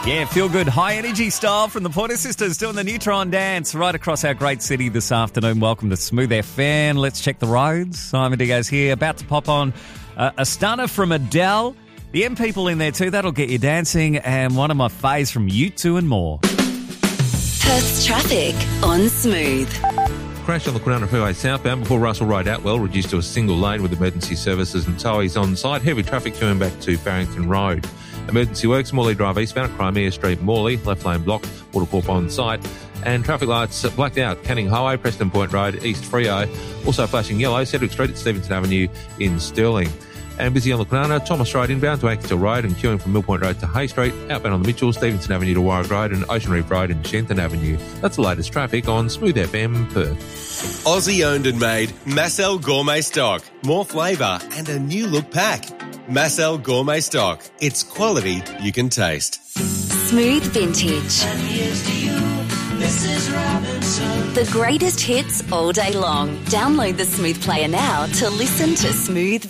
Yeah, feel good, high energy style from the Pointer Sisters doing the Neutron dance right across our great city this afternoon. Welcome to Smooth FM. Let's check the roads. Simon Digo's here, about to pop on a stunner from Adele. The M people in there too, that'll get you dancing, and one of my faves from U2 and more. Perth's traffic on Smooth. Crash on the Kwinana Freeway southbound before Russell Road Atwell, reduced to a single lane with emergency services and towies on site. Heavy traffic coming back to Barrington Road. Emergency works, Morley Drive eastbound at Crimea Street, Morley, left lane blocked, Watercorp on site. And traffic lights blacked out, Canning Highway, Preston Point Road, East Freo. Also flashing yellow, Cedric Street at Stevenson Avenue in Stirling. And busy on the Kwinana, Thomas Road inbound to Anketell Road and queuing from Mill Point Road to Hay Street, outbound on the Mitchell, Stevenson Avenue to Warwick Road and Ocean Reef Road and Shenton Avenue. That's the latest traffic on Smooth FM Perth. Aussie owned and made Massel Gourmet Stock. More flavour and a new look pack. Massel Gourmet Stock. It's quality you can taste. Smooth Vintage. The greatest hits all day long. Download the Smooth Player now to listen to Smooth